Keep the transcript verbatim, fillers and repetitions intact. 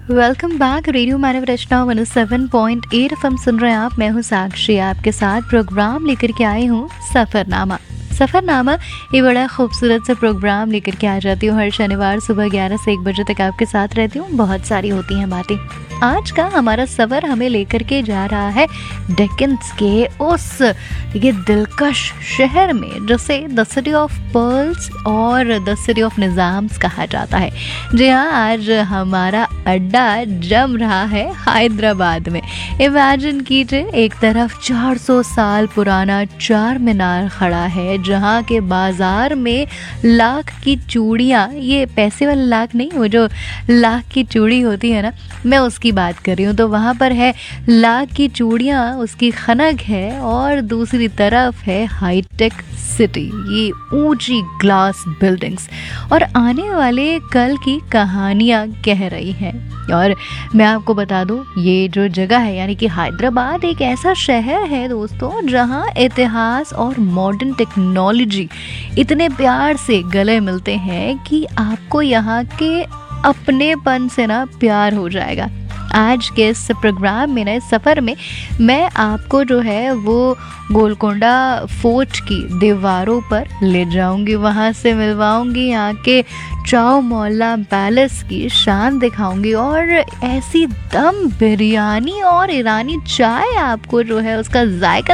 Welcome back. Radio मानव रचना one O seven point eight F M सुन रहे हैं आप। मैं हूँ साक्षी, आपके साथ प्रोग्राम लेकर के आई हूँ सफ़रनामा। सफ़रनामा ये बड़ा खूबसूरत सा प्रोग्राम लेकर के आ जाती हूँ। हर शनिवार सुबह ग्यारह से एक बजे तक आपके साथ रहती हूँ। बहुत सारी होती हैं बातें। आज का हमारा सफ़र हमें लेकर के जा रहा है डेक्कन्स के उस ये दिलकश शहर में जिसे द सिटी ऑफ पर्ल्स और द सिटी ऑफ निज़ाम्स कहा जाता है। जी हाँ, आज हमारा अड्डा जम रहा है हैदराबाद में। इमेजिन कीजिए, एक तरफ चार सौ साल पुराना चार मीनार खड़ा है, जहाँ के बाज़ार में लाख की चूड़ियाँ, ये पैसे वाला लाख नहीं, वो जो लाख की चूड़ी होती है ना, मैं उसकी बात कर रही हूँ। तो वहाँ पर है लाख की चूड़ियाँ, उसकी खनक है, और दूसरी तरफ है हाईटेक सिटी, ये ऊंची ग्लास बिल्डिंग्स और आने वाले कल की कहानियाँ कह रही हैं। और मैं आपको बता दूं, ये जो जगह है यानी कि हैदराबाद एक ऐसा शहर है दोस्तों, जहां इतिहास और मॉडर्न टेक्नोलॉजी इतने प्यार से गले मिलते हैं कि आपको यहाँ के अपनेपन से ना प्यार हो जाएगा। आज के इस प्रोग्राम में, ना इस सफ़र में, मैं आपको जो है वो गोलकोंडा फोर्ट की दीवारों पर ले जाऊंगी, वहाँ से मिलवाऊंगी यहाँ के चाओ मोहल्ला पैलेस की शान दिखाऊंगी, और ऐसी दम बिरयानी और ईरानी चाय आपको जो है उसका जायका